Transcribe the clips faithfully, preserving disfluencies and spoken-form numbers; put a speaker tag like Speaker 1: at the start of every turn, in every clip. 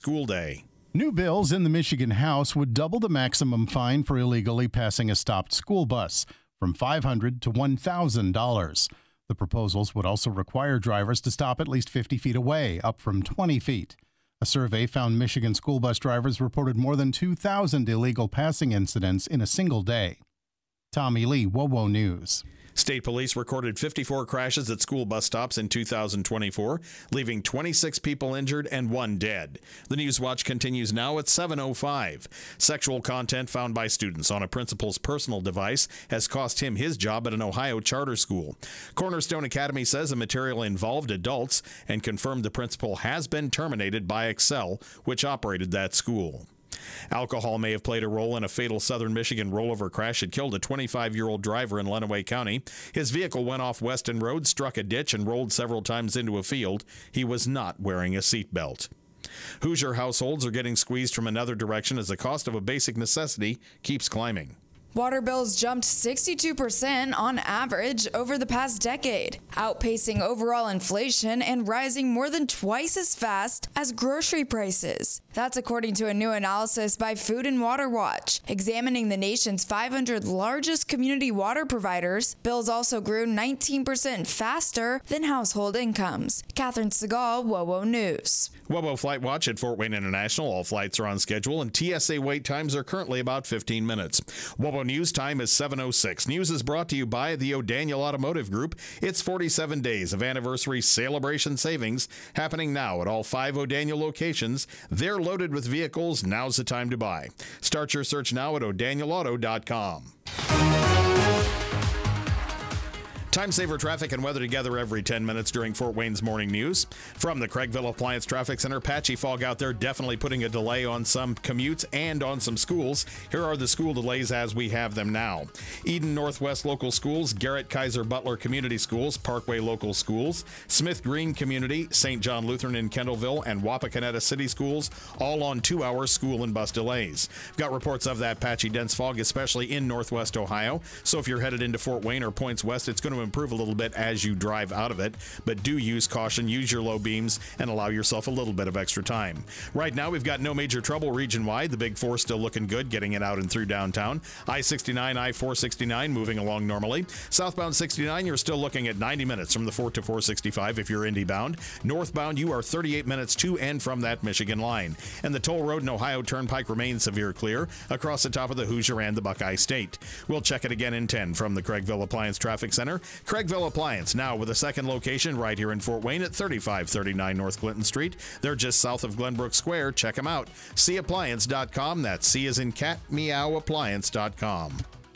Speaker 1: school day.
Speaker 2: New bills in the Michigan House would double the maximum fine for illegally passing a stopped school bus from five hundred dollars to one thousand dollars. The proposals would also require drivers to stop at least fifty feet away, up from twenty feet. A survey found Michigan school bus drivers reported more than two thousand illegal passing incidents in a single day. Tommy Lee, WOWO News.
Speaker 1: State police recorded fifty-four crashes at school bus stops in two thousand twenty-four, leaving twenty-six people injured and one dead. The News Watch continues now at seven oh five. Sexual content found by students on a principal's personal device has cost him his job at an Ohio charter school. Cornerstone Academy says the material involved adults and confirmed the principal has been terminated by Excel, which operated that school. Alcohol may have played a role in a fatal southern Michigan rollover crash that killed a twenty-five-year-old driver in Lenawee County. His vehicle went off Weston Road, struck a ditch, and rolled several times into a field. He was not wearing a seatbelt. Hoosier households are getting squeezed from another direction as the cost of a basic necessity keeps climbing.
Speaker 3: Water bills jumped sixty-two percent on average over the past decade, outpacing overall inflation and rising more than twice as fast as grocery prices. That's according to a new analysis by Food and Water Watch. Examining the nation's five hundred largest community water providers, bills also grew nineteen percent faster than household incomes. Catherine Segal, WOWO News.
Speaker 1: WOWO Flight Watch at Fort Wayne International. All flights are on schedule, and T S A wait times are currently about fifteen minutes. WOWO News time is seven oh six. News is brought to you by the O'Daniel Automotive Group. It's forty-seven days of anniversary celebration savings happening now at all five O'Daniel locations. They're loaded with vehicles. Now's the time to buy. Start your search now at o'daniel auto dot com. Time saver traffic and weather together every ten minutes during Fort Wayne's morning news. From the Craigville Appliance Traffic Center, patchy fog out there definitely putting a delay on some commutes and on some schools. Here are the school delays as we have them now. Eden Northwest Local Schools, Garrett Kaiser Butler Community Schools, Parkway Local Schools, Smith Green Community, Saint John Lutheran in Kendallville, and Wapakoneta City Schools, all on two-hour school and bus delays. We've got reports of that patchy dense fog, especially in Northwest Ohio. So if you're headed into Fort Wayne or points west, it's going to improve a little bit as you drive out of it, but do use caution, use your low beams, and allow yourself a little bit of extra time. Right now, we've got no major trouble region-wide. The Big Four still looking good, getting it out and through downtown. I sixty-nine, I four sixty-nine moving along normally. Southbound sixty-nine, you're still looking at ninety minutes from the Fort to four sixty-five if you're Indy bound. Northbound, you are thirty-eight minutes to and from that Michigan line. And the toll road and Ohio Turnpike remains severe clear across the top of the Hoosier and the Buckeye State. We'll check it again in ten from the Craigville Appliance Traffic Center. Craigville Appliance now with a second location right here in Fort Wayne at thirty-five thirty-nine North Clinton Street. They're just south of Glenbrook Square. Check them out. C appliance dot com. That's C as in cat, meow, appliance dot com.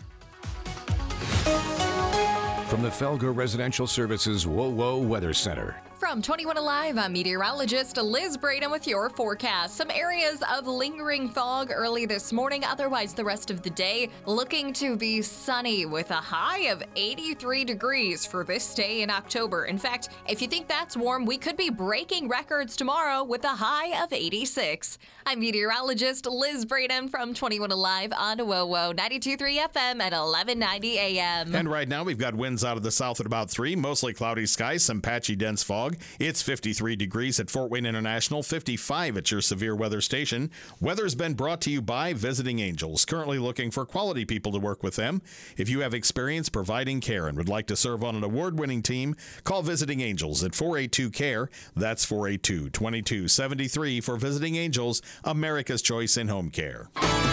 Speaker 4: From the Felger Residential Services WOWO Weather Center.
Speaker 5: From twenty-one Alive, I'm meteorologist Liz Braden with your forecast. Some areas of lingering fog early this morning, otherwise the rest of the day looking to be sunny with a high of eighty-three degrees for this day in October. In fact, if you think that's warm, we could be breaking records tomorrow with a high of eighty-six. I'm meteorologist Liz Braden from twenty-one Alive on WOWO ninety-two point three F M at eleven ninety A M.
Speaker 1: And right now we've got winds out of the south at about three, mostly cloudy skies, some patchy dense fog. It's fifty-three degrees at Fort Wayne International, fifty-five at your severe weather station. Weather's been brought to you by Visiting Angels, currently looking for quality people to work with them. If you have experience providing care and would like to serve on an award-winning team, call Visiting Angels at four eight two, C A R E. That's four eight two, two two seven three for Visiting Angels, America's choice in home care.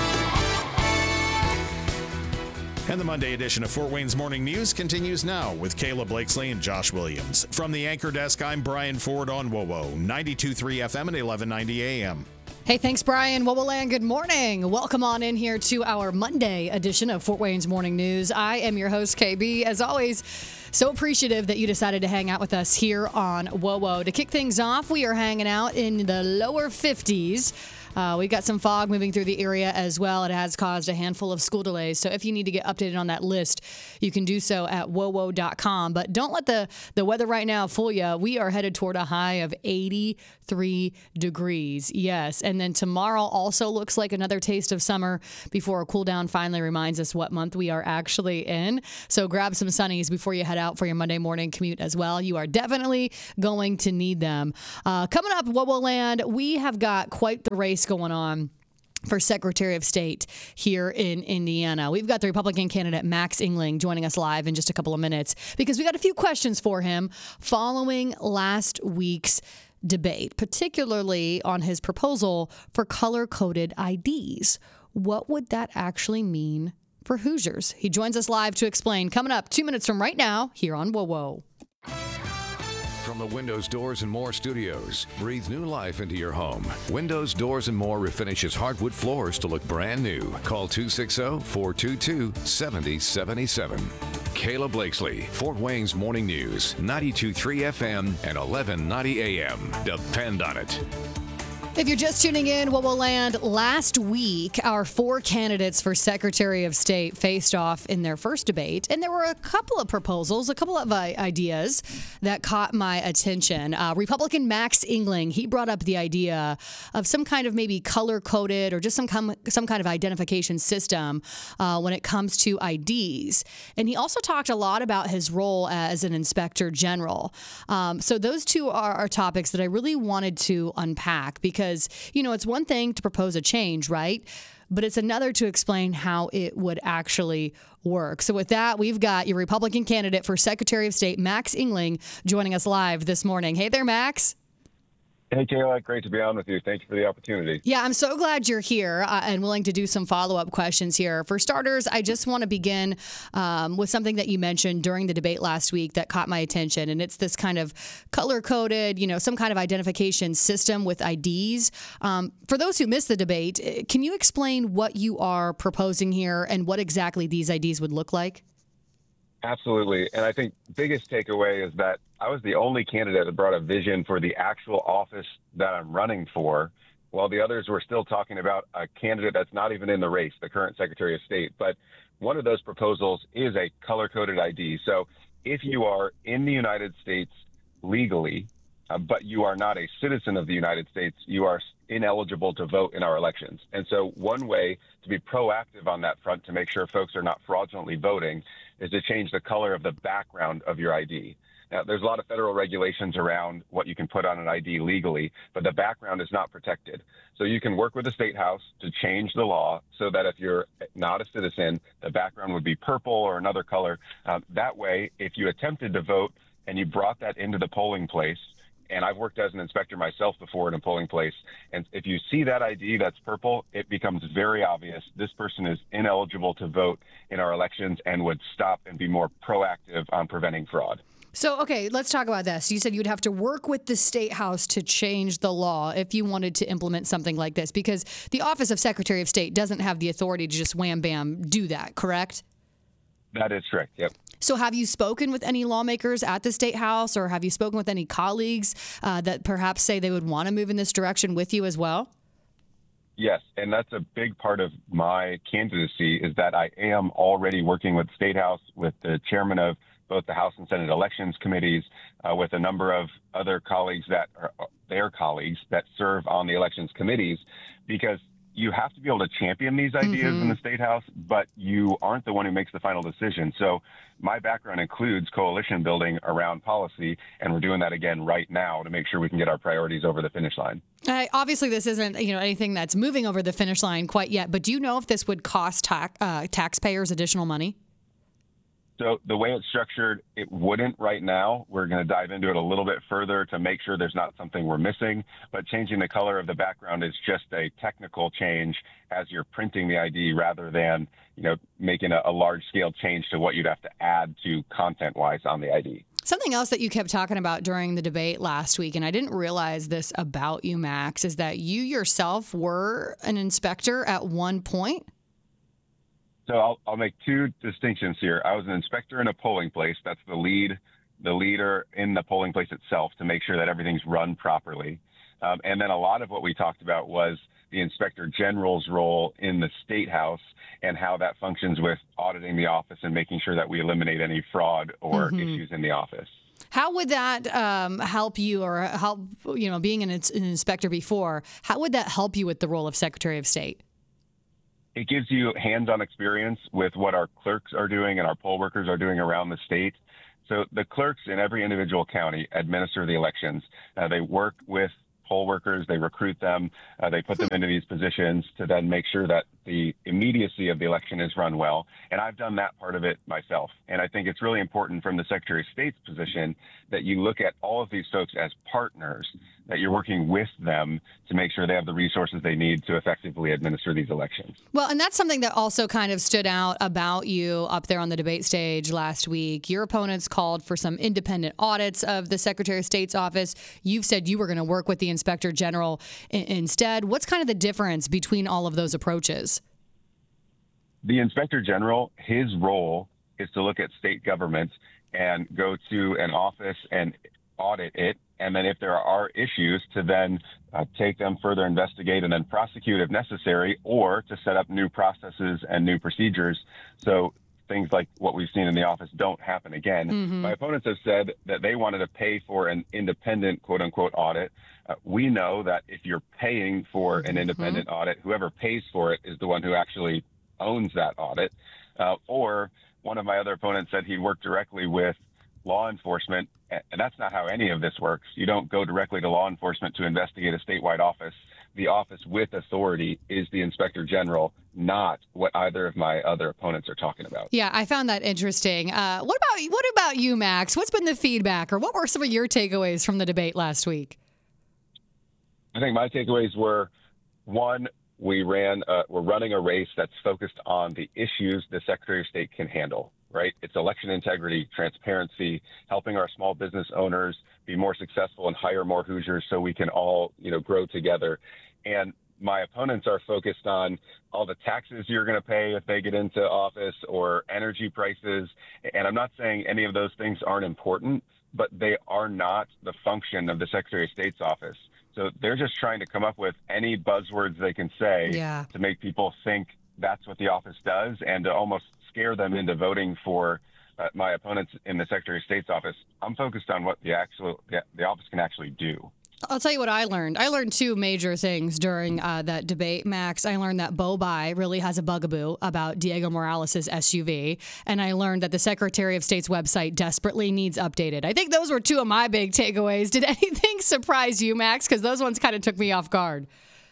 Speaker 1: And the Monday edition of Fort Wayne's Morning News continues now with Kayla Blakesley and Josh Williams. From the anchor desk, I'm Brian Ford on WOWO, ninety-two point three F M and eleven ninety A M.
Speaker 6: Hey, thanks, Brian. WOWOland, good morning. Welcome on in here to our Monday edition of Fort Wayne's Morning News. I am your host, K B. As always, so appreciative that you decided to hang out with us here on WOWO. To kick things off, we are hanging out in the lower fifties. Uh, we got some fog moving through the area as well. It has caused a handful of school delays. So if you need to get updated on that list, you can do so at W O W O dot com. But don't let the, the weather right now fool you. We are headed toward a high of eighty-three degrees. Yes. And then tomorrow also looks like another taste of summer before a cool down finally reminds us what month we are actually in. So grab some sunnies before you head out for your Monday morning commute as well. You are definitely going to need them. Uh, coming up, W O W O Land, we have got quite the race going on for Secretary of State here in Indiana. We've got the Republican candidate Max Engling joining us live in just a couple of minutes because we got a few questions for him following last week's debate, particularly on his proposal for color-coded I Ds. What would that actually mean for Hoosiers? He joins us live to explain coming up two minutes from right now here on W O W O.
Speaker 4: From the Windows, Doors, and More studios, breathe new life into your home. Windows, Doors, and More refinishes hardwood floors to look brand new. Call two six zero, four two two, seven zero seven seven. Kayla Blakesley, Fort Wayne's Morning News, ninety-two point three F M and eleven ninety A M. Depend on it.
Speaker 6: If you're just tuning in, W O W O Land, last week, our four candidates for Secretary of State faced off in their first debate, and there were a couple of proposals, a couple of uh, ideas that caught my attention. Uh, Republican Max Engling, he brought up the idea of some kind of maybe color-coded or just some, com- some kind of identification system uh, when it comes to I Ds. And he also talked a lot about his role as an inspector general. Um, so those two are, are topics that I really wanted to unpack because Because, you know, it's one thing to propose a change, right? But it's another to explain how it would actually work. So with that, we've got your Republican candidate for Secretary of State, Max Engling, joining us live this morning. Hey there, Max.
Speaker 7: Hey, Kayla. Great to be on with you. Thank you for the opportunity.
Speaker 6: Yeah, I'm so glad you're here uh, and willing to do some follow-up questions here. For starters, I just want to begin um, with something that you mentioned during the debate last week that caught my attention, and it's this kind of color-coded, you know, some kind of identification system with I Ds. Um, for those who missed the debate, can you explain what you are proposing here and what exactly these I Ds would look like?
Speaker 7: Absolutely. And I think biggest takeaway is that I was the only candidate that brought a vision for the actual office that I'm running for, while the others were still talking about a candidate that's not even in the race, the current Secretary of State. But one of those proposals is a color-coded I D. So if you are in the United States legally, uh, but you are not a citizen of the United States, you are ineligible to vote in our elections. And so one way to be proactive on that front to make sure folks are not fraudulently voting is to change the color of the background of your I D. Now, there's a lot of federal regulations around what you can put on an I D legally, but the background is not protected. So you can work with the State House to change the law so that if you're not a citizen, the background would be purple or another color. Um, that way, if you attempted to vote and you brought that into the polling place, and I've worked as an inspector myself before in a polling place, and if you see that I D that's purple, it becomes very obvious this person is ineligible to vote in our elections and would stop and be more proactive on preventing fraud.
Speaker 6: So, okay, let's talk about this. You said you'd have to work with the State House to change the law if you wanted to implement something like this, because the Office of Secretary of State doesn't have the authority to just wham bam do that, correct?
Speaker 7: That is correct, yep.
Speaker 6: So have you spoken with any lawmakers at the State House, or have you spoken with any colleagues uh, that perhaps say they would want to move in this direction with you as well?
Speaker 7: Yes, and that's a big part of my candidacy is that I am already working with the State House, with the chairman of both the House and Senate elections committees, uh, with a number of other colleagues that are their colleagues that serve on the elections committees, because you have to be able to champion these ideas mm-hmm. in the State House, but you aren't the one who makes the final decision. So my background includes coalition building around policy, and we're doing that again right now to make sure we can get our priorities over the finish line.
Speaker 6: Uh, obviously, this isn't you know anything that's moving over the finish line quite yet, but do you know if this would cost ta- uh, taxpayers additional money?
Speaker 7: So the way it's structured, it wouldn't right now. We're going to dive into it a little bit further to make sure there's not something we're missing. But changing the color of the background is just a technical change as you're printing the I D rather than, you know, making a, a large scale change to what you'd have to add to content wise on the I D.
Speaker 6: Something else that you kept talking about during the debate last week, and I didn't realize this about you, Max, is that you yourself were an inspector at one point.
Speaker 7: So I'll, I'll make two distinctions here. I was an inspector in a polling place. That's the lead, the leader in the polling place itself to make sure that everything's run properly. Um, and then a lot of what we talked about was the Inspector General's role in the State House and how that functions with auditing the office and making sure that we eliminate any fraud or mm-hmm. issues in the office.
Speaker 6: How would that um, help you, or help, you know, being an, an inspector before, how would that help you with the role of Secretary of State?
Speaker 7: It gives you hands-on experience with what our clerks are doing and our poll workers are doing around the state. So the clerks in every individual county administer the elections. Uh, they work with poll workers, they recruit them, uh, they put them into these positions to then make sure that the immediacy of the election is run well. And I've done that part of it myself. And I think it's really important from the Secretary of State's position that you look at all of these folks as partners, that you're working with them to make sure they have the resources they need to effectively administer these elections.
Speaker 6: Well, and that's something that also kind of stood out about you up there on the debate stage last week. Your opponents called for some independent audits of the Secretary of State's office. You've said you were going to work with the Inspector General I- instead. What's kind of the difference between all of those approaches?
Speaker 7: The Inspector General, his role is to look at state governments and go to an office and audit it. And then if there are issues, to then uh, take them, further investigate, and then prosecute if necessary, or to set up new processes and new procedures so things like what we've seen in the office don't happen again. Mm-hmm. My opponents have said that they wanted to pay for an independent, quote unquote, audit. Uh, we know that if you're paying for an independent mm-hmm. audit, whoever pays for it is the one who actually owns that audit. Uh, or one of my other opponents said he'd work directly with law enforcement, and that's not how any of this works. You don't go directly to law enforcement to investigate a statewide office. The office with authority is the Inspector General, not what either of my other opponents are talking about.
Speaker 6: Yeah, I found that interesting. Uh, what about what about you, Max? What's been the feedback, or what were some of your takeaways from the debate last week?
Speaker 7: I think my takeaways were, one, we ran, uh, we're running a race that's focused on the issues the Secretary of State can handle. Right? It's election integrity, transparency, helping our small business owners be more successful and hire more Hoosiers so we can all, you know, grow together. And my opponents are focused on all the taxes you're going to pay if they get into office, or energy prices. And I'm not saying any of those things aren't important, but they are not the function of the Secretary of State's office. So they're just trying to come up with any buzzwords they can say yeah. to make people think that's what the office does, and to almost scare them into voting for uh, my opponents in the Secretary of State's office. I'm focused on what the actual the, the office can actually do.
Speaker 6: I'll tell you what I learned. I learned two major things during uh, that debate, Max. I learned that Bo Bai really has a bugaboo about Diego Morales' S U V, and I learned that the Secretary of State's website desperately needs updated. I think those were two of my big takeaways. Did anything surprise you, Max? Because those ones kind of took me off guard.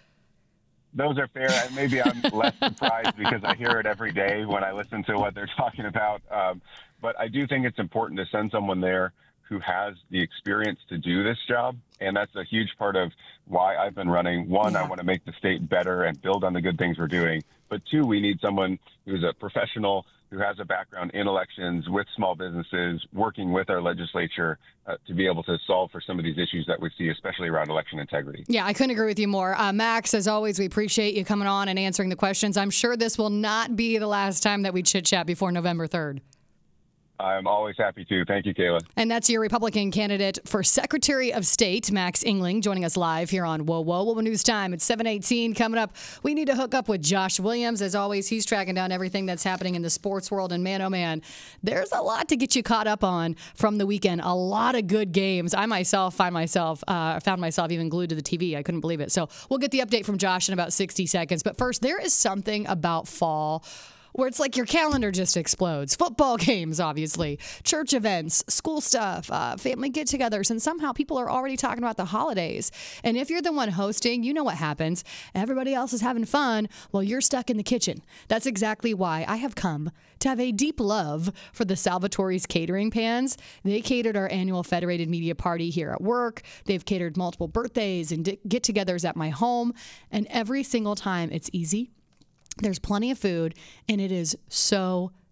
Speaker 7: Those are fair. And maybe I'm less surprised because I hear it every day when I listen to what they're talking about. Um, but I do think it's important to send someone there who has the experience to do this job. And that's a huge part of why I've been running. One, yeah. I want to make the state better and build on the good things we're doing. But two, we need someone who's a professional, who has a background in elections, with small businesses, working with our legislature uh, to be able to solve for some of these issues that we see, especially around election integrity.
Speaker 6: Yeah, I couldn't agree with you more. Uh, Max, as always, we appreciate you coming on and answering the questions. I'm sure this will not be the last time that we chit-chat before November third.
Speaker 7: I'm always happy to. Thank you, Kayla.
Speaker 6: And that's your Republican candidate for Secretary of State, Max Engling, joining us live here on Whoa Whoa. Whoa News Time. It's seven eighteen coming up. We need to hook up with Josh Williams. As always, he's tracking down everything that's happening in the sports world. And man, oh man, there's a lot to get you caught up on from the weekend. A lot of good games. I myself find myself, uh, found myself even glued to the T V. I couldn't believe it. So we'll get the update from Josh in about sixty seconds. But first, there is something about fall where it's like your calendar just explodes. Football games, obviously, church events, school stuff, uh, family get-togethers, and somehow people are already talking about the holidays. And if you're the one hosting, you know what happens. Everybody else is having fun while you're stuck in the kitchen. That's exactly why I have come to have a deep love for the Salvatore's catering pans. They catered our annual Federated Media Party here at work. They've catered multiple birthdays and get-togethers at my home. And every single time, it's easy. There's plenty of food, and it is so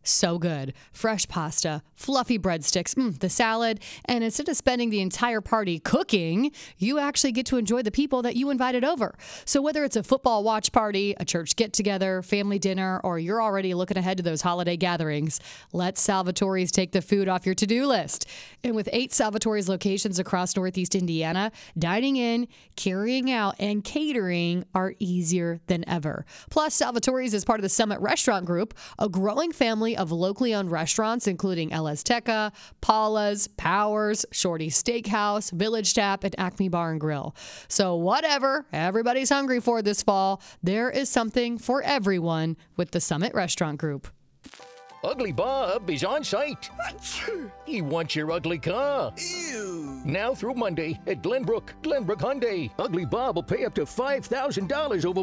Speaker 6: So good. Fresh pasta, fluffy breadsticks, mm, the salad, and instead of spending the entire party cooking, you actually get to enjoy the people that you invited over. So whether it's a football watch party, a church get-together, family dinner, or you're already looking ahead to those holiday gatherings, let Salvatore's take the food off your to-do list. And with eight Salvatore's locations across Northeast Indiana, dining in, carrying out, and catering are easier than ever. Plus, Salvatore's is part of the Summit Restaurant Group, a growing family of locally owned restaurants, including El Azteca, Paula's, Powers, Shorty Steakhouse, Village Tap, and Acme Bar and Grill. So whatever everybody's hungry for this fall, there is something for everyone with the Summit Restaurant Group.
Speaker 8: Ugly Bob is on site. He wants your ugly car.
Speaker 9: Ew.
Speaker 8: Now through Monday at Glenbrook, Glenbrook Hyundai. Ugly Bob will pay up to five thousand dollars over